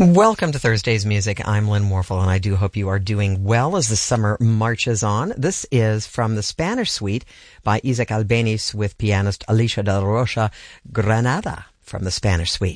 Welcome to Thursday's Music. I'm Lynn Morphle, and I do hope you are doing well as the summer marches on. This is from the Spanish Suite by Isaac Albeniz with pianist Alicia Del Rocha, Granada from the Spanish Suite.